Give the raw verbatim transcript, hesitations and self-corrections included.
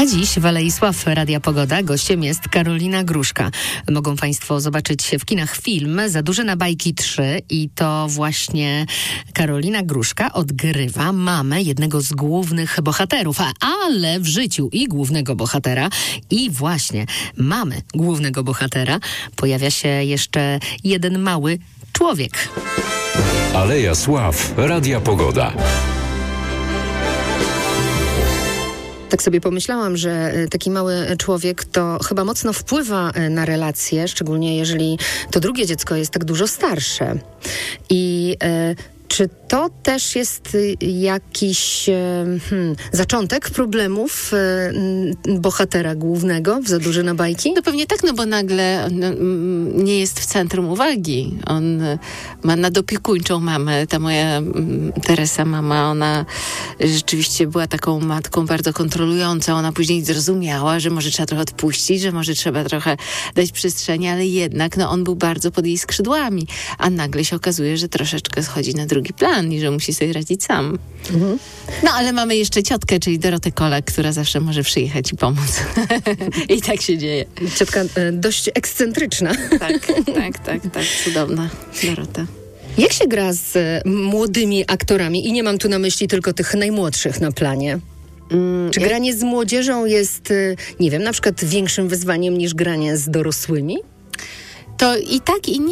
A dziś w Alei Sław Radia Pogoda gościem jest Karolina Gruszka. Mogą Państwo zobaczyć w kinach film Za duże na bajki trzy i to właśnie Karolina Gruszka odgrywa mamę jednego z głównych bohaterów, ale w życiu i głównego bohatera i właśnie mamy głównego bohatera pojawia się jeszcze jeden mały człowiek. Aleja Sław Radia Pogoda. Tak sobie pomyślałam, że taki mały człowiek to chyba mocno wpływa na relacje, szczególnie jeżeli to drugie dziecko jest tak dużo starsze. I e, czy to też jest jakiś e, hmm, zaczątek problemów e, bohatera głównego w Za duże na bajki? No pewnie tak, no bo nagle no, nie jest w centrum uwagi. On ma nadopiekuńczą mamę. Ta moja m, Teresa mama, ona rzeczywiście była taką matką bardzo kontrolującą. Ona później zrozumiała, że może trzeba trochę odpuścić, że może trzeba trochę dać przestrzeni, ale jednak no, on był bardzo pod jej skrzydłami. A nagle się okazuje, że troszeczkę schodzi na drugi plan i że musi sobie radzić sam. Mhm. No ale mamy jeszcze ciotkę, czyli Dorotę Kolek, która zawsze może przyjechać i pomóc. I tak się dzieje. Ciotka e, dość ekscentryczna. Tak, tak, tak, tak. Cudowna Dorota. Jak się gra z e, młodymi aktorami? I nie mam tu na myśli tylko tych najmłodszych na planie. Mm, Czy jak... granie z młodzieżą jest, e, nie wiem, na przykład większym wyzwaniem niż granie z dorosłymi? To i tak, i nie.